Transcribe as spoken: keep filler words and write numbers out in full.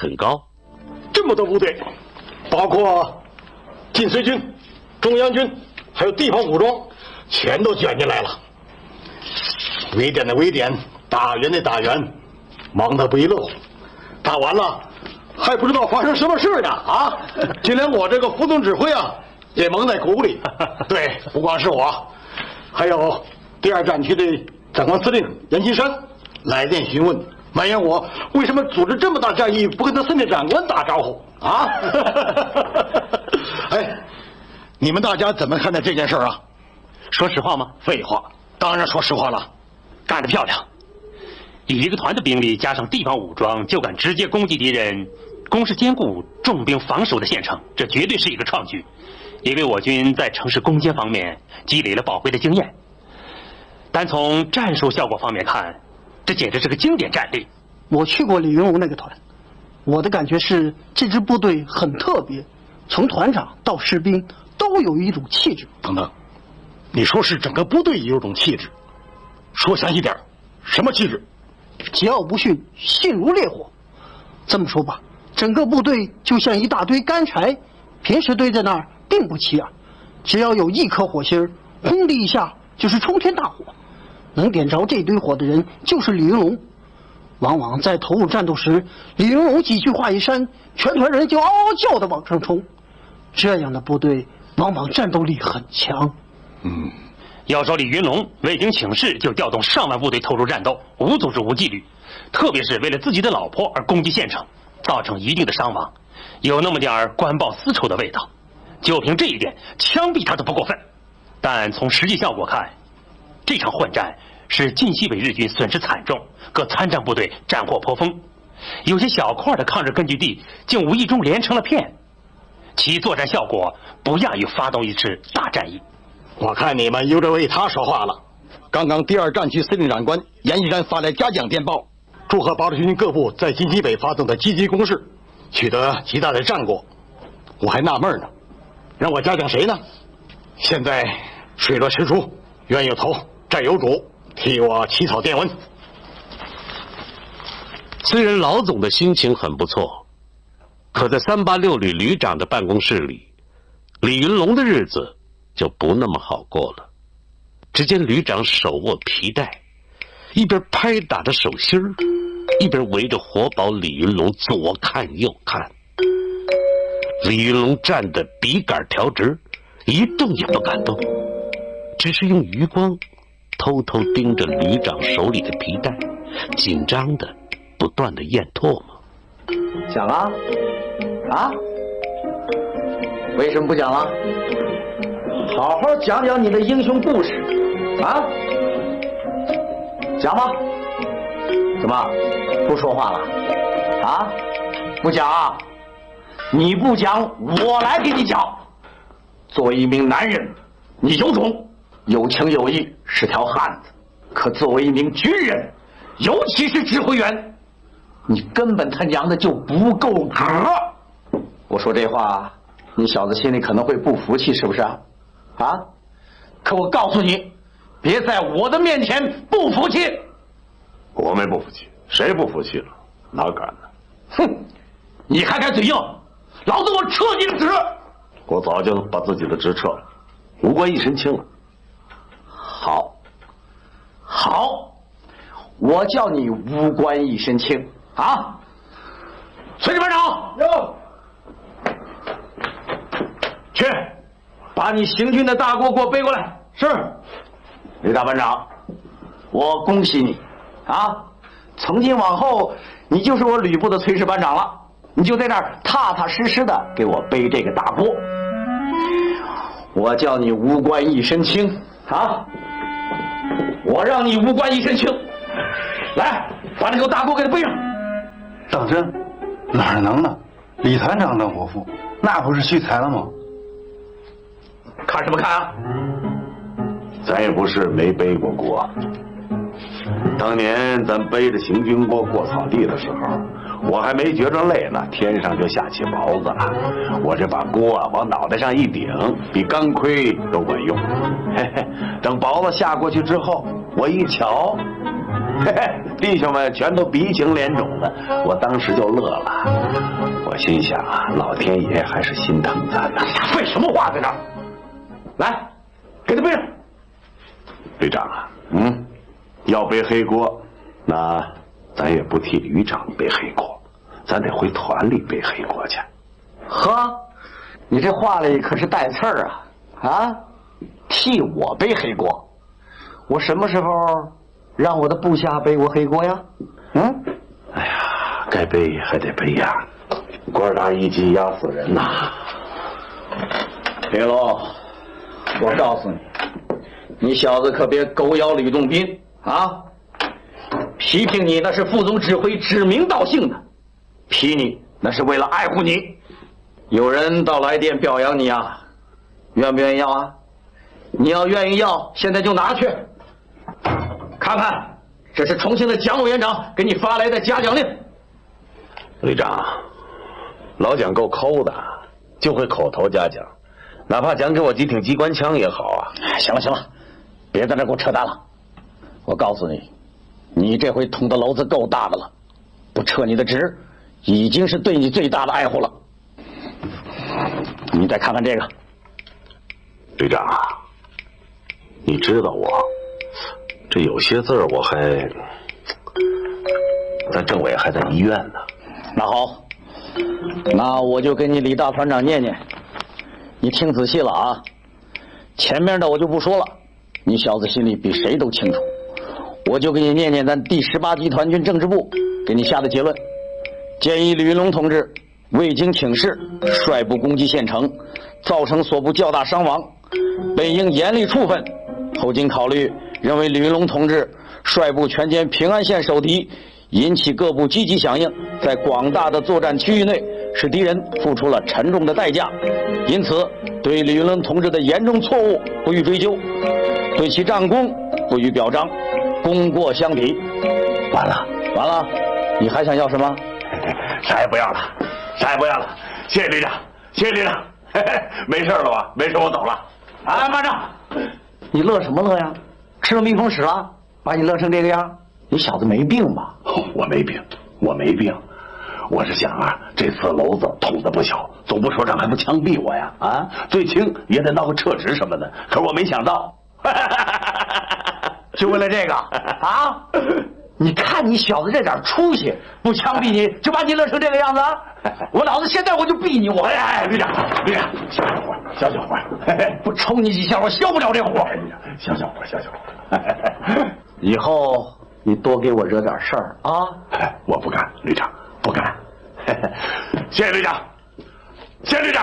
很高。 这么多部队，包括晋绥军、中央军，还有地方武装，全都卷进来了。围点的围点，打援的打援，忙得不亦乐乎。打完了，还不知道发生什么事呢啊！就连我这个副总指挥啊，也蒙在鼓里。对，不光是我，还有第二战区的长官司令阎锡山来电询问，埋怨我为什么组织这么大战役不跟他孙的长官打招呼啊？哎，你们大家怎么看待这件事啊？ 说实话吗？ 废话，当然说实话了。 干得漂亮！以一个团的兵力加上地方武装，就敢直接攻击敌人工事坚固、重兵防守的县城，这绝对是一个创举，也为我军在城市攻坚方面积累了宝贵的经验。单从战术效果方面看，这简直是个经典战例。 我去过李云龙那个团，我的感觉是这支部队很特别，从团长到士兵都有一种气质。 等等，你说是整个部队有种气质，说详细点，什么气质？ 桀骜不驯，性如烈火。这么说吧，整个部队就像一大堆干柴，平时堆在那儿并不起眼，只要有一颗火星，轰的一下就是冲天大火。能点着这堆火的人就是李云龙。往往在投入战斗时，李云龙几句话一扇，全团人就嗷嗷叫的往上冲。这样的部队往往战斗力很强。 嗯，要说李云龙未经请示就调动上万部队投入战斗，无组织无纪律，特别是为了自己的老婆而攻击县城，造成一定的伤亡，有那么点官报私仇的味道。就凭这一点，枪毙他都不过分。但从实际效果看，这场混战使晋西北日军损失惨重，各参战部队战火颇丰，有些小块的抗日根据地竟无意中连成了片，其作战效果不亚于发动一次大战役。 我看你们有着为他说话了。刚刚第二战区司令长官阎锡山发来嘉奖电报，祝贺八路军各部在晋西北发动的积极攻势，取得极大的战果。我还纳闷呢，让我嘉奖谁呢？现在水落石出，冤有头债有主，替我起草电文。 虽然老总的心情很不错，可在三八六旅旅长的办公室里，李云龙的日子就不那么好过了。只见旅长手握皮带，一边拍打着手心儿，一边围着活宝李云龙左看右看。李云龙站得笔杆调直，一动也不敢动，只是用余光偷偷盯着旅长手里的皮带，紧张的不断的咽唾沫。 讲啊啊？为什么不讲了？好好讲讲你的英雄故事啊！讲吧。怎么不说话了？啊？不讲啊？你不讲，我来给你讲。作为一名男人，你有种，有情有义，是条汉子。可作为一名军人，尤其是指挥员，你根本他娘的就不够格。我说这话，你小子心里可能会不服气，是不是啊？啊！可我告诉你，别在我的面前不服气。 我没不服气，谁不服气了？哪敢呢？ 哼！你还敢嘴硬？老子我撤你的职！ 我早就把自己的职撤了，无官一身轻了。 好，好，我叫你无官一身轻啊！随着班长， 有， 去，把你行军的大锅给我背过来。 是。 李大班长，我恭喜你啊！从今往后，你就是我旅部的炊事班长了。你就在那儿踏踏实实的给我背这个大锅。我叫你无官一身轻啊！我让你无官一身轻。来，把那个大锅给他背上。 当真？哪能呢？李团长当伙夫，那不是屈才了吗？ 看什么看啊？ 咱也不是没背过锅。当年咱背着行军锅过草地的时候，我还没觉着累呢，天上就下起雹子了。我这把锅啊往脑袋上一顶，比钢盔都管用。嘿嘿，等雹子下过去之后，我一瞧，嘿嘿，弟兄们全都鼻青脸肿的，我当时就乐了。 心想啊，老天爷还是心疼咱的。 废什么话在这儿？来，给他背上。 旅长啊，嗯，要背黑锅，那咱也不替旅长背黑锅，咱得回团里背黑锅去。 呵，你这话里可是带刺儿啊！啊，替我背黑锅，我什么时候让我的部下背过黑锅呀？嗯， 哎呀，该背还得背呀，官大一级压死人呐！ 李龙，我告诉你，你小子可别狗咬吕洞宾啊！批评你那是副总指挥指名道姓的，批你那是为了爱护你。有人到来电表扬你啊，愿不愿意要啊？你要愿意要，现在就拿去，看看，这是重庆的蒋委员长给你发来的嘉奖令。 旅长，老蒋够抠的，就会口头嘉奖，哪怕奖给我几挺机关枪也好啊。 行了行了，别在这给我扯淡了。我告诉你，你这回捅的篓子够大的了，不撤你的职，已经是对你最大的爱护了。你再看看这个， 旅长啊，你知道我这有些字儿我还，咱政委还在医院呢。 那好，那我就给你李大团长念念，你听仔细了啊。前面的我就不说了，你小子心里比谁都清楚。我就给你念念咱第十八集团军政治部给你下的结论，建议吕云龙同志未经请示率部攻击县城，造成所部较大伤亡，本应严厉处分。后经考虑，认为吕云龙同志率部全歼平安县守敌，引起各部积极响应，在广大的作战区域内使敌人付出了沉重的代价，因此对吕云龙同志的严重错误不予追究，对其战功不予表彰，功过相抵。完了完了，你还想要什么？ 啥也不要了，啥也不要了，谢谢旅长，谢谢旅长，嘿嘿，没事了吧？没事，我走了。 哎，慢着，你乐什么乐呀？吃了蜜蜂屎了，把你乐成这个样？你小子没病吧？ 我没病，我没病，我是想啊，这次篓子捅得不小，总部首长还不枪毙我呀？啊，最轻也得闹个撤职什么的。可是我没想到， 就为了这个啊！你看你小子这点出息，不枪毙你就把你乐成这个样子啊！我老子现在我就毙你！我哎，旅长，旅长，小小伙，小小伙， 不抽你几下我消不了这火。 小小伙，小小伙， 以后你多给我惹点事儿啊！ 我不干，旅长，不干。谢谢旅长，谢谢旅长。